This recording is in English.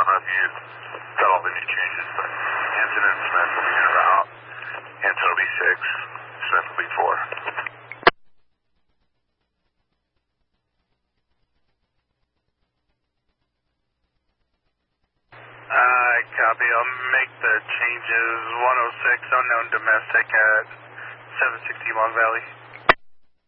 know if you got all the new changes, but Hanson and Smith will be in route. Hanson will be 6, Smith will be 4. Copy. I'll make the changes. 106 unknown domestic at 760 Long Valley.